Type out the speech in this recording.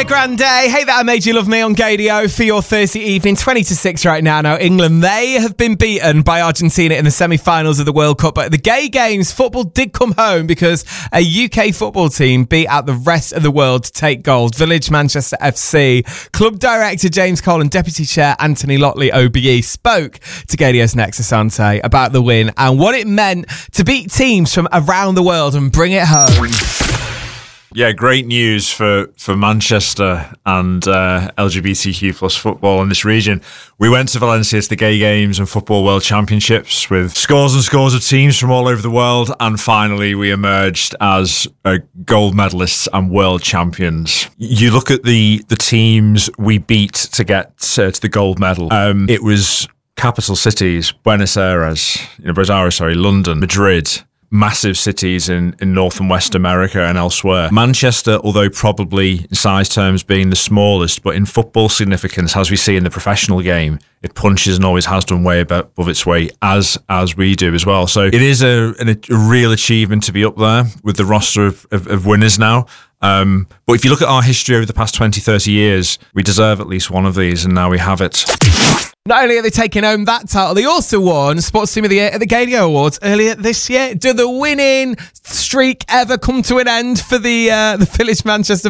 Ariana Grande, Hey That I Made You Love Me on Gadio for your Thursday evening, 20-6 right now. Now, England, they have been beaten by Argentina in the semi-finals of the World Cup, but at the Gay Games, football did come home because a UK football team beat out the rest of the world to take gold. Village Manchester FC. Club director James Cole and Deputy Chair Anthony Lotley, OBE, spoke to Gadio's Next Asante about the win and what it meant to beat teams from around the world and bring it home. Yeah, great news for Manchester and LGBTQ plus football in this region. We went to Valencia to the Gay Games and Football World Championships with scores and scores of teams from all over the world, and finally we emerged as gold medalists and world champions. You look at the teams we beat to get to the gold medal. It was capital cities, Buenos Aires, London, Madrid. Massive cities in North and West America and elsewhere. Manchester, although probably in size terms being the smallest, but in football significance, as we see in the professional game, it punches and always has done way above its weight, as we do as well. So it is a real achievement to be up there with the roster of winners now. But if you look at our history over the past 20, 30 years, we deserve at least one of these, and now we have it. Not only are they taking home that title, they also won Sports Team of the Year at the Gadio Awards earlier this year. Did the winning streak ever come to an end for the Village Manchester